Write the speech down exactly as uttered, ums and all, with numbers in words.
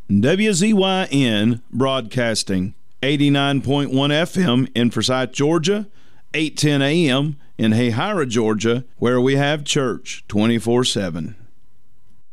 W Z Y N Broadcasting, eighty-nine point one F M in Forsyth, Georgia, eight ten A M in Hayhira, Georgia, where we have church twenty-four seven.